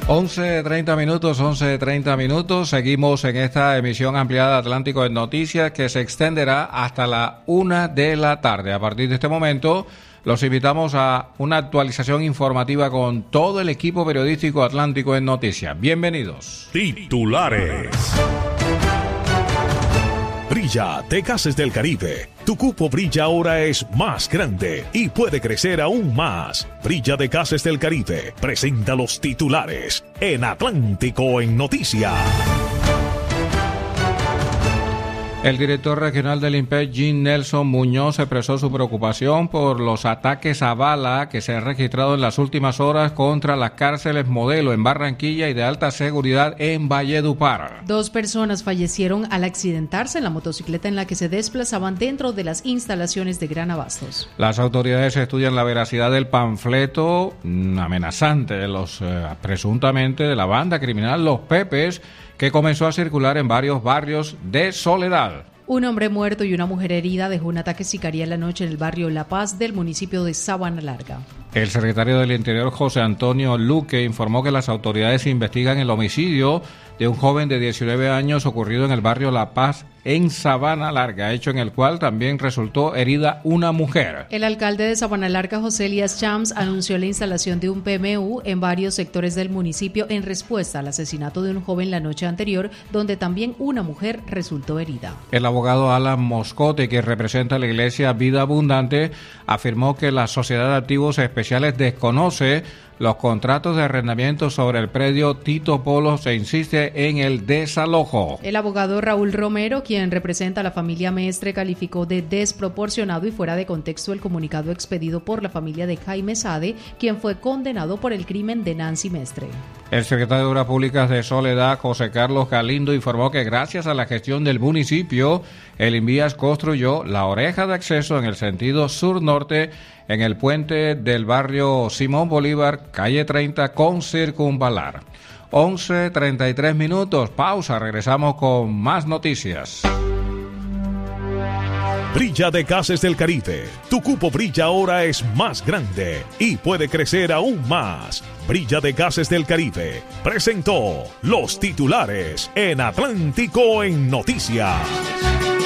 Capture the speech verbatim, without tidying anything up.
once treinta minutos, once treinta minutos. Seguimos en esta emisión ampliada de Atlántico en Noticias que se extenderá hasta la una de la tarde. A partir de este momento, los invitamos a una actualización informativa con todo el equipo periodístico Atlántico en Noticias. Bienvenidos. Titulares. Brilla de Gases del Caribe. Tu cupo Brilla ahora es más grande y puede crecer aún más. Brilla de Gases del Caribe presenta los titulares en Atlántico en Noticias. El director regional del INPEC, Jean Nelson Muñoz, expresó su preocupación por los ataques a bala que se han registrado en las últimas horas contra las cárceles modelo en Barranquilla y de alta seguridad en Valledupar. Dos personas fallecieron al accidentarse en la motocicleta en la que se desplazaban dentro de las instalaciones de Gran Abastos. Las autoridades estudian la veracidad del panfleto amenazante de los eh, presuntamente de la banda criminal Los Pepes, que comenzó a circular en varios barrios de Soledad. Un hombre muerto y una mujer herida dejó un ataque sicarial la noche en el barrio La Paz del municipio de Sabana Larga. El secretario del Interior, José Antonio Luque, informó que las autoridades investigan el homicidio de un joven de diecinueve años ocurrido en el barrio La Paz en Sabana Larga, hecho en el cual también resultó herida una mujer. El alcalde de Sabana Larga, José Elías Chams, anunció la instalación de un P M U en varios sectores del municipio en respuesta al asesinato de un joven la noche anterior, donde también una mujer resultó herida. El abogado Alan Moscote, que representa a la iglesia Vida Abundante, afirmó que la Sociedad de Activos Especiales desconoce los contratos de arrendamiento sobre el predio Tito Polo, se insiste en el desalojo. El abogado Raúl Romero, quien representa a la familia Mestre, calificó de desproporcionado y fuera de contexto el comunicado expedido por la familia de Jaime Sade, quien fue condenado por el crimen de Nancy Mestre. El secretario de Obras Públicas de Soledad, José Carlos Galindo, informó que gracias a la gestión del municipio, el Invías construyó la oreja de acceso en el sentido sur-norte en el puente del barrio Simón Bolívar, calle treinta, con circunvalar. once treinta y tres minutos, pausa, regresamos con más noticias. Brilla de Gases del Caribe. Tu cupo Brilla ahora es más grande y puede crecer aún más. Brilla de Gases del Caribe presentó los titulares en Atlántico en Noticias.